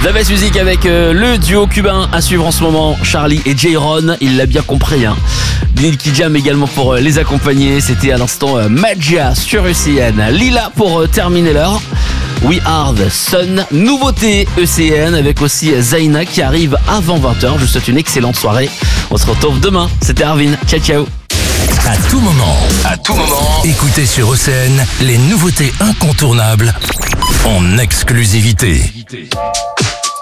La Best Music avec le duo cubain à suivre en ce moment, Charlie et J-Ron, il l'a bien compris. Nicky Jam également pour les accompagner. C'était à l'instant Magia sur ECN. Lila pour terminer l'heure. We Are the Sun, nouveauté ECN avec aussi Zaina qui arrive avant 20h. Je vous souhaite une excellente soirée. On se retrouve demain. C'était Arvin. Ciao ciao. À tout moment, écoutez sur ECN les nouveautés incontournables en exclusivité.